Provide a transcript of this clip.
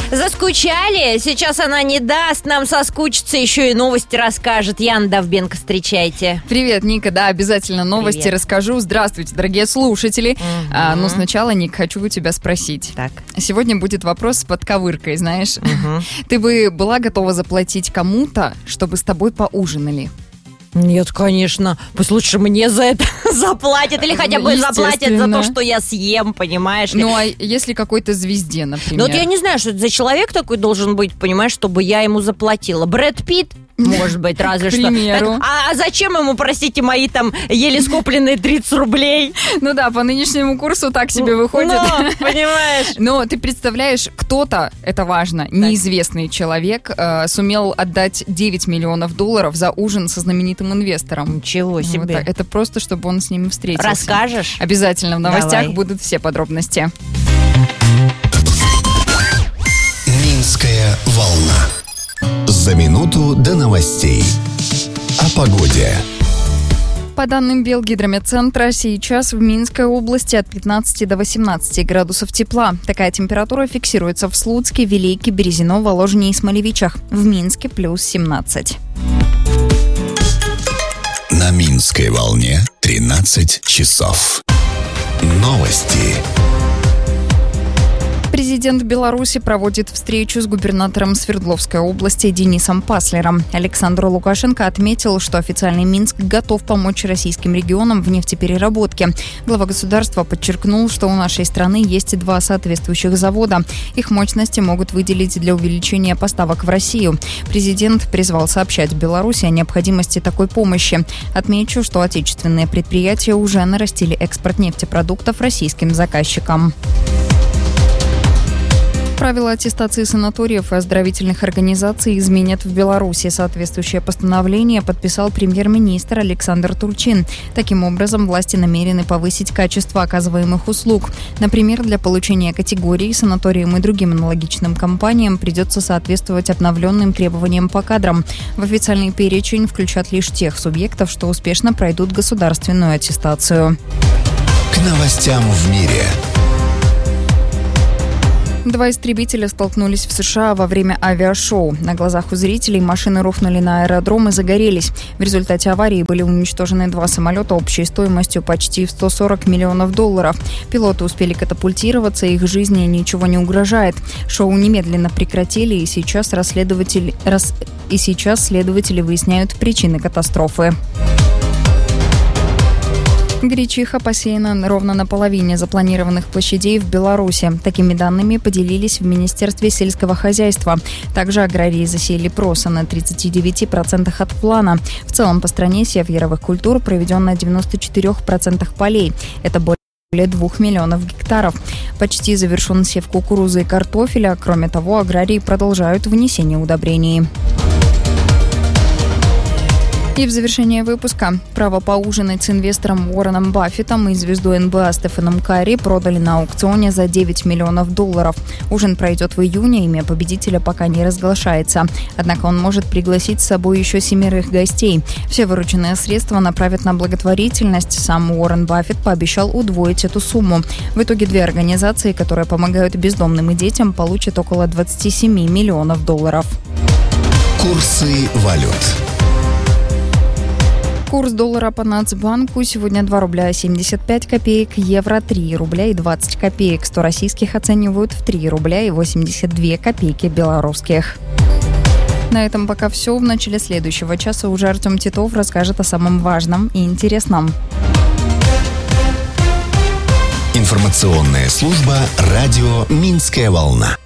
Заскучали? Сейчас она не даст нам соскучиться, еще и новости расскажет. Яна Довбенко, встречайте. Привет, Ника, да, обязательно новости Привет. расскажу. Здравствуйте, дорогие слушатели. Но сначала, Ник, хочу у тебя спросить. Так. Сегодня будет вопрос с подковыркой, знаешь. Ты бы была готова заплатить кому-то, чтобы с тобой поужинали? Нет, конечно. Пусть лучше мне за это заплатят. Или хотя бы заплатят за то, что я съем, понимаешь ли. Ну, а если какой-то звезде, например? Ну, вот я не знаю, что это за человек такой должен быть, понимаешь, чтобы я ему заплатила. Брэд Питт? Может быть, разве что. К примеру. А зачем ему, простите, мои там еле скопленные 30 рублей? Ну да, по нынешнему курсу так себе выходит. Ну, понимаешь. Но ты представляешь, кто-то, это важно, неизвестный человек, сумел отдать $9 миллионов за ужин со знаменитым инвестором. Ничего себе. Это просто, чтобы он с ними встретился. Расскажешь? Обязательно в новостях Давай. будут все подробности. Минская волна. За минуту до новостей. О погоде. По данным Белгидромедцентра, сейчас в Минской области от 15 до 18 градусов тепла. Такая температура фиксируется в Слуцке, Велике, Березино, Воложине и Смолевичах. В Минске плюс 17. На Минской волне 13 часов. Новости. Президент Беларуси проводит встречу с губернатором Свердловской области Денисом Паслером. Александр Лукашенко отметил, что официальный Минск готов помочь российским регионам в нефтепереработке. Глава государства подчеркнул, что у нашей страны есть 2 соответствующих завода. Их мощности могут выделить для увеличения поставок в Россию. Президент призвал сообщать Беларуси о необходимости такой помощи. Отмечу, что отечественные предприятия уже нарастили экспорт нефтепродуктов российским заказчикам. Правила аттестации санаториев и оздоровительных организаций изменят в Беларуси. Соответствующее постановление подписал премьер-министр Александр Турчин. Таким образом, власти намерены повысить качество оказываемых услуг. Например, для получения категории санаториям и другим аналогичным компаниям придется соответствовать обновленным требованиям по кадрам. В официальный перечень включат лишь тех субъектов, что успешно пройдут государственную аттестацию. К новостям в мире. 2 истребителя столкнулись в США во время авиашоу. На глазах у зрителей машины рухнули на аэродром и загорелись. В результате аварии были уничтожены 2 самолета общей стоимостью почти в $140 миллионов. Пилоты успели катапультироваться, их жизни ничего не угрожает. Шоу немедленно прекратили, и сейчас следователи выясняют причины катастрофы. Гречиха посеяна ровно на половине запланированных площадей в Беларуси. Такими данными поделились в Министерстве сельского хозяйства. Также аграрии засеяли проса на 39% от плана. В целом по стране сев яровых культур проведен на 94% полей. Это более 2 миллионов гектаров. Почти завершен сев кукурузы и картофеля. Кроме того, аграрии продолжают внесение удобрений. И в завершение выпуска. Право поужинать с инвестором Уорреном Баффетом и звездой НБА Стефаном Карри продали на аукционе за $9 миллионов. Ужин пройдет в июне, имя победителя пока не разглашается. Однако он может пригласить с собой еще 7 гостей. Все вырученные средства направят на благотворительность. Сам Уоррен Баффет пообещал удвоить эту сумму. В итоге 2 организации, которые помогают бездомным и детям, получат около $27 миллионов. Курсы валют. Курс доллара по Нацбанку сегодня 2 рубля 75 копеек, евро 3 рубля и 20 копеек. 100 российских оценивают в 3 рубля и 82 копейки белорусских. На этом пока все. В начале следующего часа уже Артем Титов расскажет о самом важном и интересном. Информационная служба радио «Минская волна».